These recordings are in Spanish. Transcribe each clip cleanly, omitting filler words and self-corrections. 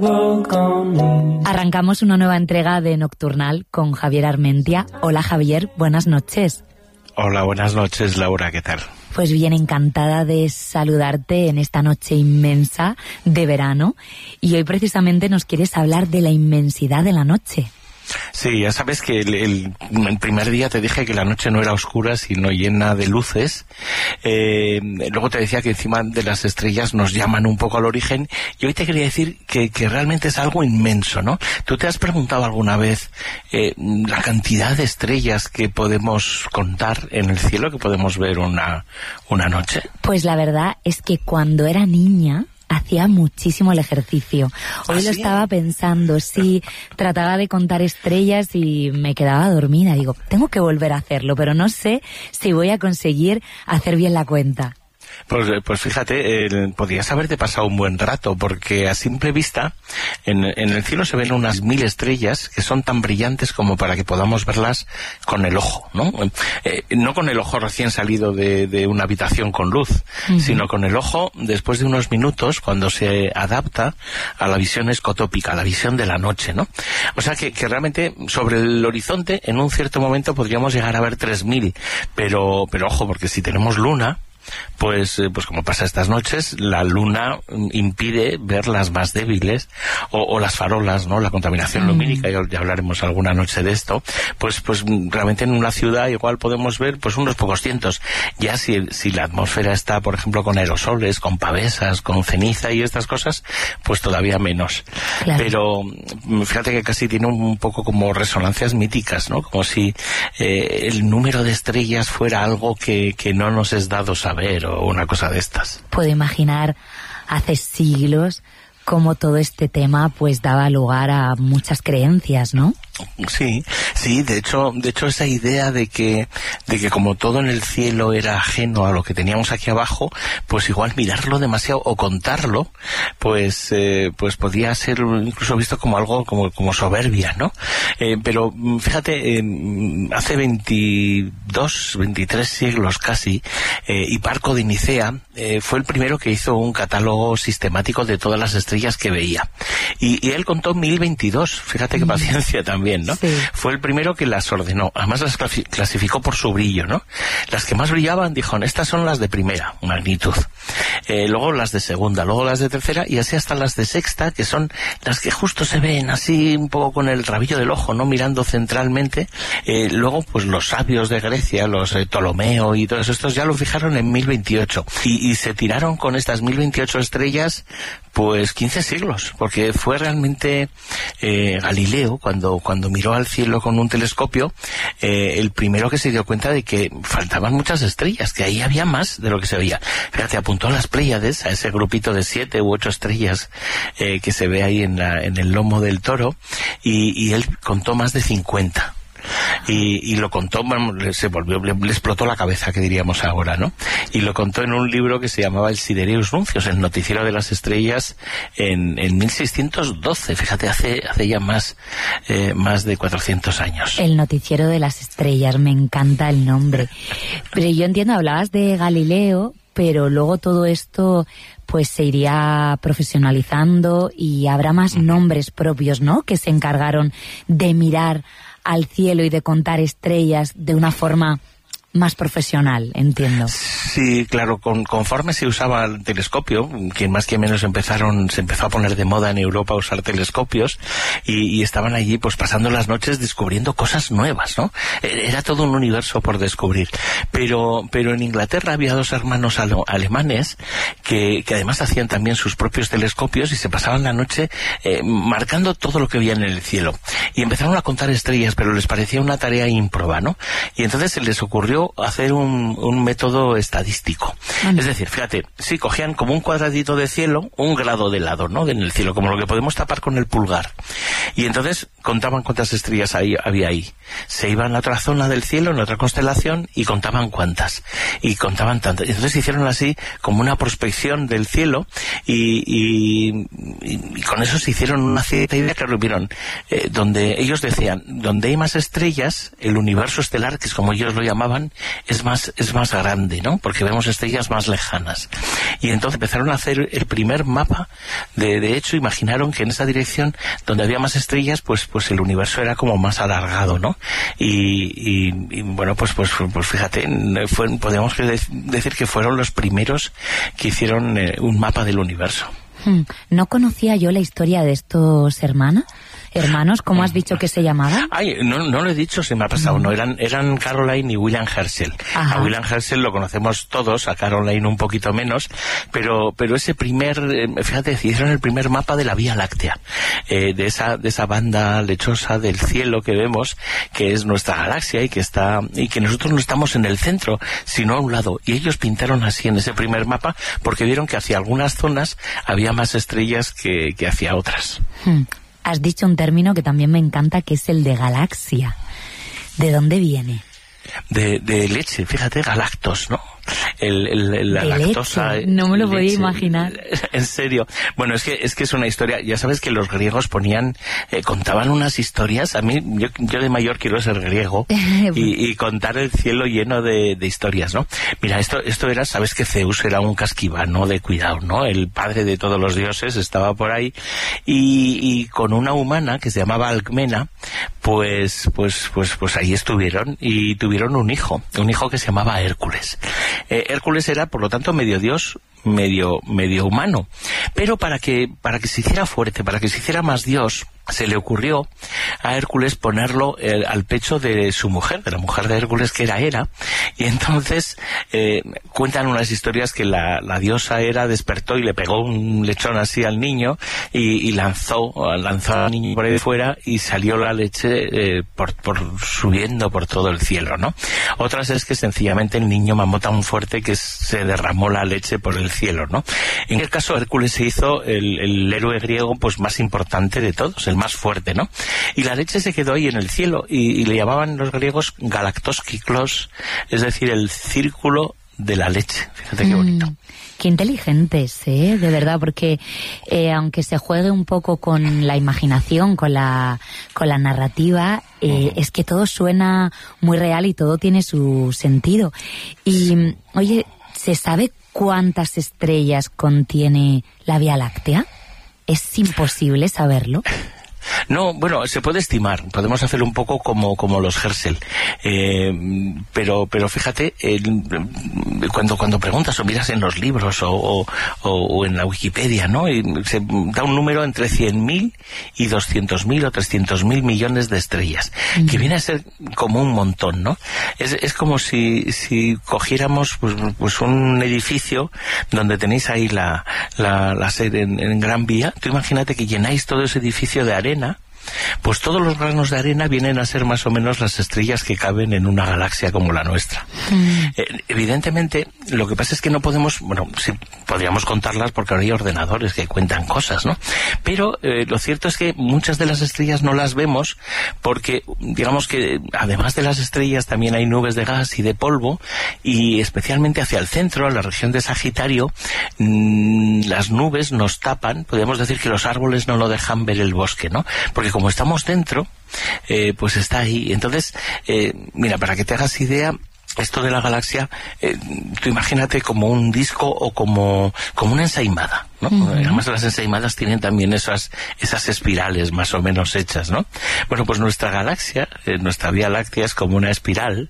Arrancamos una nueva entrega de Nocturnal con Javier Armentia. Hola Javier, buenas noches. Hola, buenas noches Laura, ¿qué tal? Pues bien, encantada de saludarte en esta noche inmensa de verano. Y hoy precisamente nos quieres hablar de la inmensidad de la noche. Sí, ya sabes que el primer día te dije que la noche no era oscura, sino llena de luces. Luego te decía que encima de las estrellas nos llaman un poco al origen. Y hoy te quería decir que realmente es algo inmenso, ¿no? ¿Tú te has preguntado alguna vez la cantidad de estrellas que podemos contar en el cielo, que podemos ver una noche? Pues la verdad es que cuando era niña hacía muchísimo el ejercicio. Hoy lo estaba pensando, sí, trataba de contar estrellas y me quedaba dormida. Digo, tengo que volver a hacerlo, pero no sé si voy a conseguir hacer bien la cuenta. Pues fíjate, podrías haberte pasado un buen rato, porque a simple vista en el cielo se ven unas 1000 estrellas que son tan brillantes como para que podamos verlas con el ojo, ¿no? No con el ojo recién salido de una habitación con luz, sino con el ojo después de unos minutos, cuando se adapta a la visión escotópica, a la visión de la noche, ¿no? O sea que realmente sobre el horizonte en un cierto momento podríamos llegar a ver 3000, pero ojo, porque si tenemos luna, pues como pasa estas noches, la luna impide ver las más débiles o las farolas, ¿no? La contaminación lumínica, ya hablaremos alguna noche de esto. Pues realmente en una ciudad igual podemos ver pues unos pocos cientos. Ya si la atmósfera está, por ejemplo, con aerosoles, con pavesas, con ceniza y estas cosas, pues todavía menos. Claro. Pero fíjate que casi tiene un poco como resonancias míticas, ¿no? Como si el número de estrellas fuera algo que no nos es dado saber o una cosa de estas. Puedo imaginar hace siglos cómo todo este tema pues daba lugar a muchas creencias, ¿no? Sí, de hecho esa idea de que como todo en el cielo era ajeno a lo que teníamos aquí abajo, pues igual mirarlo demasiado o contarlo, pues podía ser incluso visto como algo como soberbia, ¿no? Pero fíjate, hace 23 siglos casi, Hiparco de Nicea fue el primero que hizo un catálogo sistemático de todas las estrellas que veía. Y él contó 1022, fíjate qué paciencia también, ¿no? Sí. Fue el primero que las ordenó. Además las clasificó por su brillo, ¿no? Las que más brillaban, dijo, estas son las de primera magnitud. Luego las de segunda, luego las de tercera y así hasta las de sexta, que son las que justo se ven así un poco con el rabillo del ojo, ¿no? Mirando centralmente. Luego, pues los sabios de Grecia, los Ptolomeo y todos estos ya lo fijaron en 1028. Y se tiraron con estas 1028 estrellas pues 15 siglos, porque fue realmente Galileo, cuando miró al cielo con un telescopio, el primero que se dio cuenta de que faltaban muchas estrellas, que ahí había más de lo que se veía. Fíjate, apuntó a las Pléyades, a ese grupito de 7 u 8 estrellas que se ve ahí en el lomo del toro, y él contó más de 50. Y lo contó, le explotó la cabeza, que diríamos ahora, ¿no? Y lo contó en un libro que se llamaba el Sidereus Nuncius, el noticiero de las estrellas, en 1612, fíjate, hace ya más de 400 años. El noticiero de las estrellas, me encanta el nombre. Pero yo entiendo, hablabas de Galileo, pero luego todo esto pues se iría profesionalizando y habrá más nombres propios, ¿no?, que se encargaron de mirar al cielo y de contar estrellas de una forma más profesional, entiendo. Sí, claro, conforme se usaba el telescopio, que más que menos se empezó a poner de moda en Europa usar telescopios, y estaban allí pues pasando las noches descubriendo cosas nuevas, ¿no? Era todo un universo por descubrir. Pero en Inglaterra había dos hermanos alemanes que además hacían también sus propios telescopios y se pasaban la noche marcando todo lo que veían en el cielo. Y empezaron a contar estrellas, pero les parecía una tarea ímproba, ¿no? Y entonces se les ocurrió hacer un método estadístico. Es decir, fíjate, sí, cogían como un cuadradito de cielo, un grado de lado, ¿no?, en el cielo, como lo que podemos tapar con el pulgar. Y entonces contaban cuántas estrellas había ahí. Se iban a otra zona del cielo, en otra constelación, y contaban cuántas. Y contaban tantas. Y entonces hicieron así como una prospección del cielo y con eso se hicieron una cierta idea que vieron, donde ellos decían, donde hay más estrellas, el universo estelar, que es como ellos lo llamaban, también es más grande, ¿no? Porque vemos estrellas más lejanas. Y entonces empezaron a hacer el primer mapa. De hecho, imaginaron que en esa dirección, donde había más estrellas, pues el universo era como más alargado, ¿no? Y bueno, pues fíjate, podríamos decir que fueron los primeros que hicieron un mapa del universo. No conocía yo la historia de estos hermanos, ¿cómo has dicho que se llamaban? Ay, no lo he dicho, se me ha pasado. No, eran Caroline y William Herschel. Ajá. A William Herschel lo conocemos todos, a Caroline un poquito menos, pero ese fíjate, hicieron el primer mapa de la Vía Láctea, de esa banda lechosa del cielo que vemos, que es nuestra galaxia y que nosotros no estamos en el centro, sino a un lado. Y ellos pintaron así en ese primer mapa, porque vieron que hacia algunas zonas había más estrellas que hacia otras. Has dicho un término que también me encanta, que es el de galaxia. ¿De dónde viene? De leche, fíjate, galactos, ¿no? La lactosa. Leche. No me lo podía imaginar. En serio. Bueno, es que es una historia. Ya sabes que los griegos contaban unas historias. A mí, yo de mayor quiero ser griego y contar el cielo lleno de historias, ¿no? Mira, esto era, sabes que Zeus era un casquivano de cuidado, ¿no? El padre de todos los dioses estaba por ahí y con una humana que se llamaba Alcmena, pues ahí estuvieron y tuvieron un hijo que se llamaba Hércules. Hércules era, por lo tanto, medio dios, medio humano. Pero para que se hiciera fuerte, para que se hiciera más dios, se le ocurrió a Hércules ponerlo al pecho de su mujer, de la mujer de Hércules, que era Hera, y entonces cuentan unas historias que la diosa Hera despertó y le pegó un lechón así al niño y lanzó al niño por ahí de fuera y salió la leche subiendo por todo el cielo, ¿no? Otras es que sencillamente el niño mamó tan fuerte que se derramó la leche por el cielo, ¿no? En el caso, Hércules se hizo el héroe griego pues más importante de todos, el más fuerte, ¿no? Y la leche se quedó ahí en el cielo y le llamaban los griegos galactoskiklos, es decir, el círculo de la leche. Fíjate qué bonito. Qué inteligentes, de verdad, porque aunque se juegue un poco con la imaginación, con la narrativa, es que todo suena muy real y todo tiene su sentido. Y, oye, ¿se sabe cuántas estrellas contiene la Vía Láctea? ¿Es imposible saberlo? No, bueno, se puede estimar, podemos hacerlo un poco como los Herschel, pero fíjate, cuando preguntas o miras en los libros o en la Wikipedia, ¿no? Y se da un número entre 100.000 y 200.000 o 300.000 millones de estrellas, que viene a ser como un montón, ¿no? Es como si cogiéramos pues un edificio donde tenéis ahí la sede en Gran Vía. Tú imagínate que llenáis todo ese edificio de arena. Pues todos los granos de arena vienen a ser más o menos las estrellas que caben en una galaxia como la nuestra. Evidentemente, lo que pasa es que no podemos, sí podríamos contarlas porque ahora hay ordenadores que cuentan cosas, ¿no? Pero lo cierto es que muchas de las estrellas no las vemos porque, digamos que además de las estrellas también hay nubes de gas y de polvo, y especialmente hacia el centro, a la región de Sagitario, las nubes nos tapan. Podríamos decir que los árboles no lo dejan ver el bosque, ¿no? Porque como estamos dentro, pues está ahí. Entonces, mira, para que te hagas idea, esto de la galaxia, tú imagínate como un disco o como una ensaimada, ¿no? Además, las ensaimadas tienen también esas espirales más o menos hechas, ¿no? Bueno, pues nuestra galaxia, nuestra Vía Láctea es como una espiral,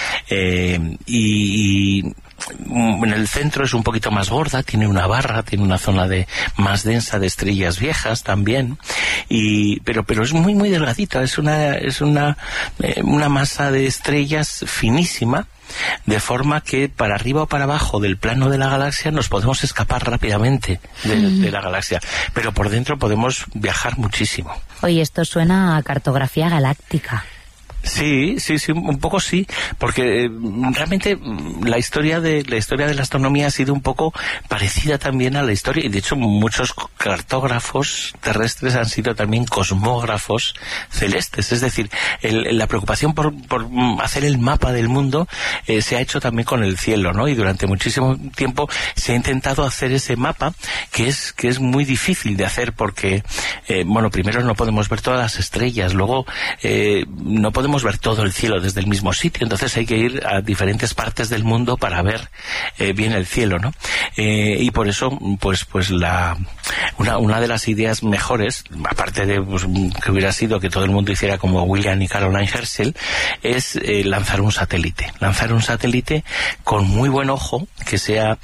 y en el centro es un poquito más gorda, tiene una barra, tiene una zona más densa de estrellas viejas también, pero es muy muy delgadita, es una masa de estrellas finísima, de forma que para arriba o para abajo del plano de la galaxia nos podemos escapar rápidamente de la galaxia, pero por dentro podemos viajar muchísimo. Oye, esto suena a cartografía galáctica. Sí, un poco sí, porque realmente la historia de la astronomía ha sido un poco parecida también a la historia, y de hecho muchos cartógrafos terrestres han sido también cosmógrafos celestes, es decir, la preocupación por hacer el mapa del mundo se ha hecho también con el cielo, ¿no? Y durante muchísimo tiempo se ha intentado hacer ese mapa, que es muy difícil de hacer porque, primero no podemos ver todas las estrellas, luego no podemos podemos ver todo el cielo desde el mismo sitio, entonces hay que ir a diferentes partes del mundo para ver bien el cielo, ¿no? Y por eso, pues una de las ideas mejores, aparte de que hubiera sido que todo el mundo hiciera como William y Caroline Herschel, es lanzar un satélite con muy buen ojo, que sea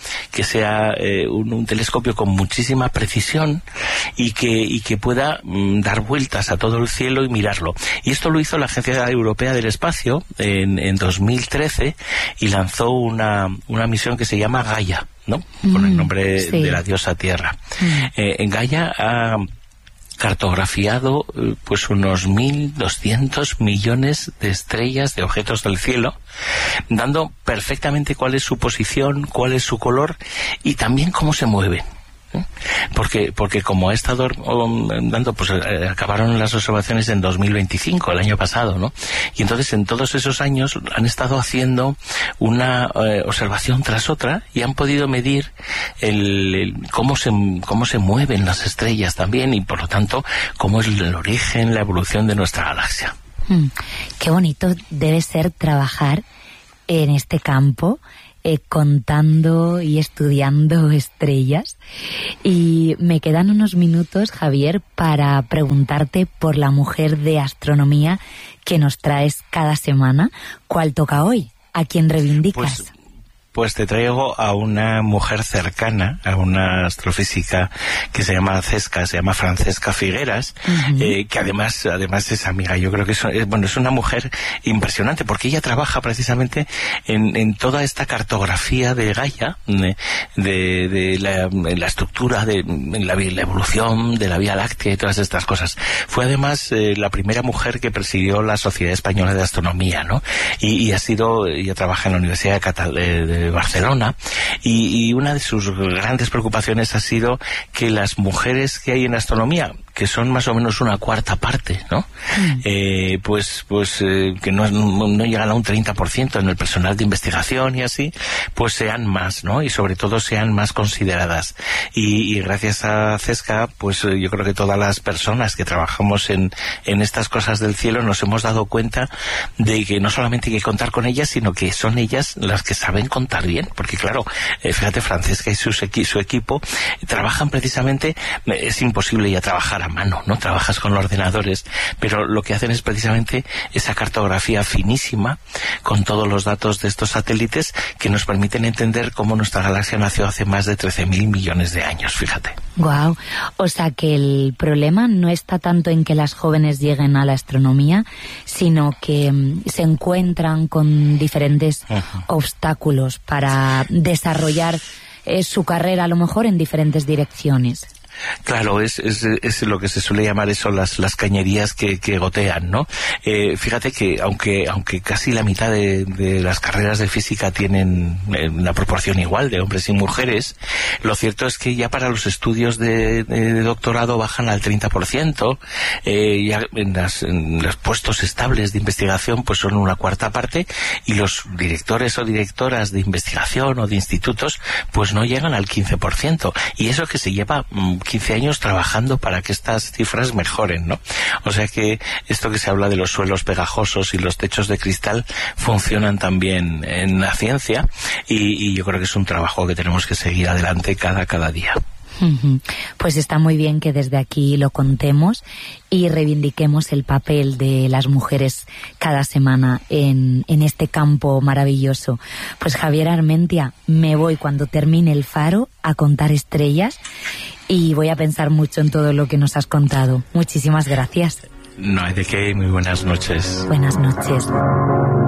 un telescopio con muchísima precisión y que pueda dar vueltas a todo el cielo y mirarlo. Y esto lo hizo la Agencia Europea del Espacio en 2013 y lanzó una misión que se llama Gaia, ¿no? Con el nombre de la diosa Tierra. En Gaia ha cartografiado pues unos 1.200 millones de estrellas, de objetos del cielo, dando perfectamente cuál es su posición, cuál es su color y también cómo se mueven. Porque como ha estado dando, pues acabaron las observaciones en 2025, el año pasado, ¿no? Y entonces en todos esos años han estado haciendo una observación tras otra y han podido medir cómo se mueven las estrellas también y por lo tanto cómo es el origen, la evolución de nuestra galaxia. Qué bonito debe ser trabajar en este campo, contando y estudiando estrellas. Y me quedan unos minutos, Javier, para preguntarte por la mujer de astronomía que nos traes cada semana. ¿Cuál toca hoy? ¿A quién reivindicas? Pues te traigo a una mujer cercana, a una astrofísica que se llama Francesca Figueras, que además es amiga. Yo creo que es una mujer impresionante, porque ella trabaja precisamente en toda esta cartografía de Gaia, de la estructura, de la evolución de la Vía Láctea y todas estas cosas. Fue además la primera mujer que presidió la Sociedad Española de Astronomía, ¿no? Ella trabaja en la Universidad de Barcelona y una de sus grandes preocupaciones ha sido que las mujeres que hay en astronomía, que son más o menos una cuarta parte, ¿no? Que no llegan a un 30% en el personal de investigación y así, pues sean más, ¿no? Y sobre todo sean más consideradas. Y gracias a Cesca, pues yo creo que todas las personas que trabajamos en estas cosas del cielo nos hemos dado cuenta de que no solamente hay que contar con ellas, sino que son ellas las que saben contar bien, porque claro, fíjate, Francesca y su equipo trabajan precisamente, es imposible ya trabajar a mano, ¿no? Trabajas con ordenadores, pero lo que hacen es precisamente esa cartografía finísima con todos los datos de estos satélites que nos permiten entender cómo nuestra galaxia nació hace más de 13.000 millones de años, fíjate. Guau, o sea que el problema no está tanto en que las jóvenes lleguen a la astronomía, sino que se encuentran con diferentes obstáculos para desarrollar su carrera a lo mejor en diferentes direcciones. Claro, es lo que se suele llamar eso, las cañerías que gotean, ¿no? Fíjate que aunque casi la mitad de las carreras de física tienen una proporción igual de hombres y mujeres, lo cierto es que ya para los estudios de doctorado bajan al 30%, ya en los puestos estables de investigación pues son una cuarta parte, y los directores o directoras de investigación o de institutos pues no llegan al 15%, y eso que se lleva 15 años trabajando para que estas cifras mejoren, ¿no? O sea que esto que se habla de los suelos pegajosos y los techos de cristal funcionan también en la ciencia, y yo creo que es un trabajo que tenemos que seguir adelante cada día. Pues está muy bien que desde aquí lo contemos y reivindiquemos el papel de las mujeres cada semana en este campo maravilloso. Pues Javier Armentia, me voy cuando termine el faro a contar estrellas y voy a pensar mucho en todo lo que nos has contado. Muchísimas gracias. No hay de qué, muy buenas noches. Buenas noches.